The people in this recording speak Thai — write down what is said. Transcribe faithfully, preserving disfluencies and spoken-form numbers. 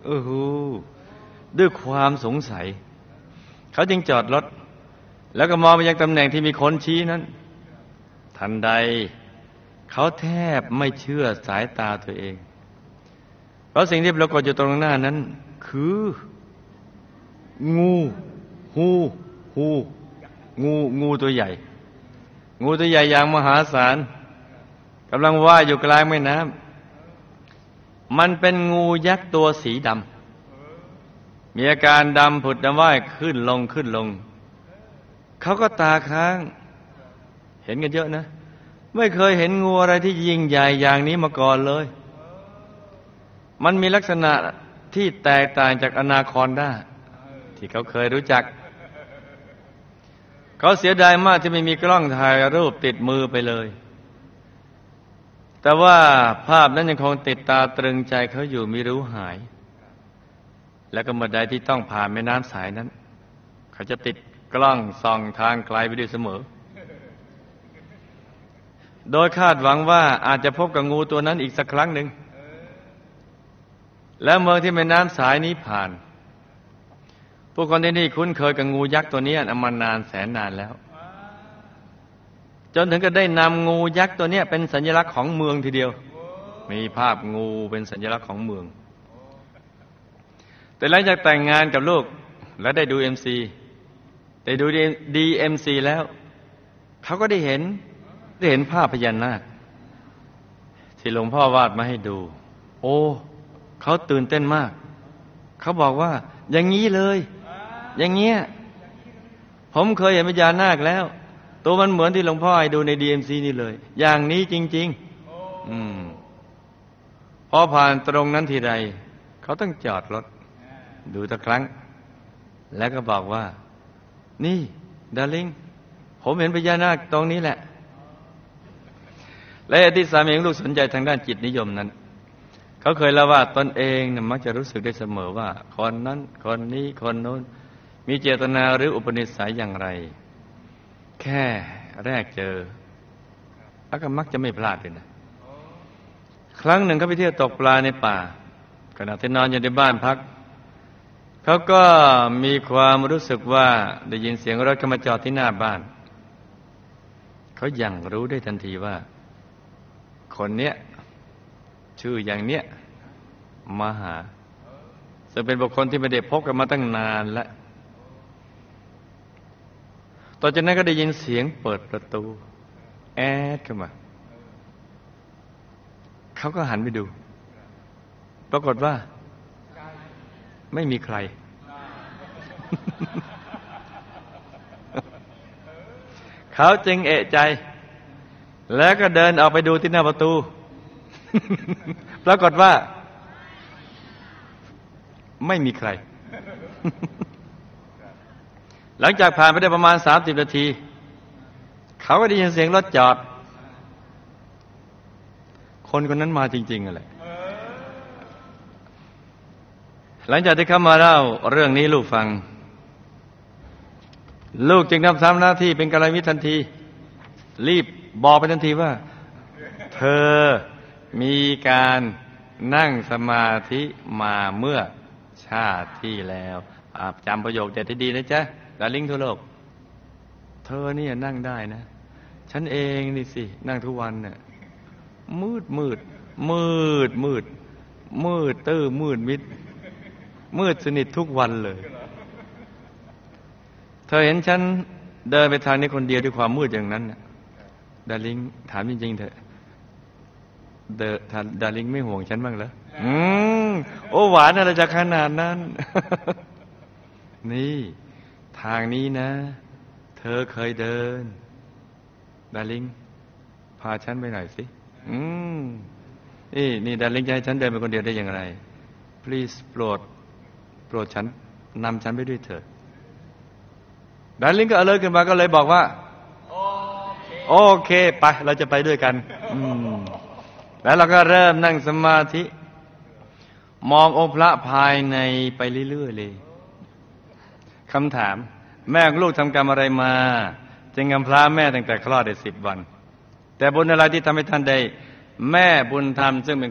เออฮูด้วยความสงสัยเขาจึงจอดรถแล้วก็มองไปยังตำแหน่งที่มีคนชี้นั้นทันใดเขาแทบไม่เชื่อสายตาตัวเองเพราะสิ่งที่ปรากฏอยู่ตรงหน้านั้นคืองูฮูฮูงูงูตัวใหญ่งูตัวใหญ่อย่างมหาศาลกำลังว่ายอยู่กลางแม่น้ำมันเป็นงูยักษ์ตัวสีดำมีอาการดำผุดดำว่ายขึ้นลงขึ้นลงเขาก็ตาค้างเห็นกันเยอะนะไม่เคยเห็นงูอะไรที่ยิ่งใหญ่อย่างนี้มาก่อนเลยมันมีลักษณะที่แตกต่างจากอนาคอนดาที่เขาเคยรู้จักเขาเสียดายมากที่ไม่มีกล้องถ่ายรูปติดมือไปเลยแต่ว่าภาพนั้นยังคงติดตาตรึงใจเขาอยู่มิรู้หายแล้วก็เมื่อใดที่ต้องผ่านแม่น้ำสายนั้นเขาจะติดกล้องส่องทางไกลไปด้วยเสมอโดยคาดหวังว่าอาจจะพบกับงูตัวนั้นอีกสักครั้งหนึ่งและเมืองที่แม่น้ำสายนี้ผ่านผู้คนที่นี่คุ้นเคยกับงูยักษ์ตัวนี้มานานแสนนานแล้วจนถึงก็ได้นำงูยักษ์ตัวนี้เป็นสัญลักษณ์ของเมืองทีเดียวมีภาพงูเป็นสัญลักษณ์ของเมืองแต่หลังจากแต่งงานกับลูกและได้ดู เอ็ม ซี ได้ดู ดี เอ็ม ซี แล้วเขาก็ได้เห็นได้เห็นภาพพญานาคที่หลวงพ่อวาดมาให้ดูโอ้เขาตื่นเต้นมากเขาบอกว่าอย่างนี้เลยอย่างเงี้ยผมเคยเห็นพญานาคแล้วตัวมันเหมือนที่หลวงพ่อให้ดูใน ดี เอ็ม ซี นี่เลยอย่างนี้จริงๆอืมพอผ่านตรงนั้นทีไรเขาต้องจอดรถดูสักครั้งแล้วก็บอกว่านี่ดาร์ลิงผมเห็นพญานาคตรงนี้แหละและที่สามีของลูกสนใจทางด้านจิตนิยมนั้นเขาเคยเล่าว่าตนเองนะมักจะรู้สึกได้เสมอว่าคนนั้นคนนี้คนโน้นมีเจตนาหรืออุปนิสัยอย่างไรแค่แรกเจอแล้วก็มักจะไม่พลาดเลยนะครั้งหนึ่งเขาไปเที่ยวตกปลาในป่าขณะที่นอนอยู่ในบ้านพักเขาก็มีความรู้สึกว่าได้ยินเสียงรถเข้ามาจอดที่หน้าบ้านเขายังรู้ได้ทันทีว่าคนเนี้ยชื่ออย่างเนี้ยมาหาซึ่งเป็นบุคคลที่ไม่ได้พบกันมาตั้งนานแล้วต่อจากนั้นก็ได้ยินเสียงเปิดประตูแอดเข้ามาเขาก็หันไปดูปรากฏว่าไม่มีใครเขาจึงเอะใจแล้วก็เดินออกไปดูที่หน้าประตูปรากฏว่าไม่มีใครหลังจากผ่านไปได้ประมาณสามสิบนาทีเขาก็ได้ยินเสียงรถจอดคนคนนั้นมาจริงๆอะไรหลังจากที่เขามาเล่าเรื่องนี้ลูกฟังลูกจึงนำซ้ำหน้าที่เป็นกัลยาณมิตรทันทีรีบบอกไปทันทีว่าเธอมีการนั่งสมาธิมาเมื่อชาติที่แล้วจำประโยคเด็ดที่ดีนะจ๊ะดาร์ลิงทั่วโลกเธอเนี่ยนั่งได้นะฉันเองนี่สินั่งทุกวันน่ะมืดมืดมืดมืดมืดตื้อมืดมิดมืดสนิททุกวันเลยเธอเห็นฉันเดินไปทางนี้คนเดียวด้วยความมืดอย่างนั้นน่ะดาร์ลิงถามจริงๆเถอะเดอดาร์ลิงไม่ห่วงฉันบ้างเหรออืมโอ้หวานอะไรจะขนาดนั้นนี่ทางนี้นะเธอเคยเดินดาร์ลิงพาฉันไปหน่อยสิอืมนี่นี่ดาร์ลิงจะให้ฉันเดินไปคนเดียวได้อย่างไร please โปรดโปรดฉันนำฉันไปด้วยเถิดดาร์ลิงก็เอาเลยขึ้นมาก็เลยบอกว่าโอเคไปเราจะไปด้วยกันอืมแล้วเราก็เริ่มนั่งสมาธิมององค์พระภายในไปเรื่อยๆเลยคำถามแม่ของลูกทำกรรมอะไรมาจึงกำพร้าแม่ตั้งแต่คลอดได้สิบวันแต่บุญอะไรที่ทำให้ท่านได้แม่บุญธรรมซึ่งเป็น